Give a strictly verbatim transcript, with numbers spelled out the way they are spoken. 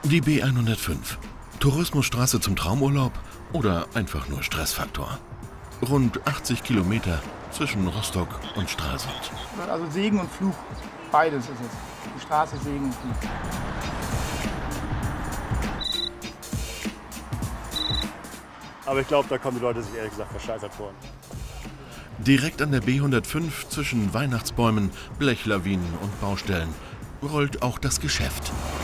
Die B hundertfünf. Tourismusstraße zum Traumurlaub oder einfach nur Stressfaktor? Rund achtzig Kilometer zwischen Rostock und Stralsund. Also Segen und Fluch, beides ist es. Die Straße Segen und Fluch. Aber ich glaube, da kommen die Leute sich ehrlich gesagt verscheißert vor. Direkt an der B hundertfünf zwischen Weihnachtsbäumen, Blechlawinen und Baustellen rollt auch das Geschäft.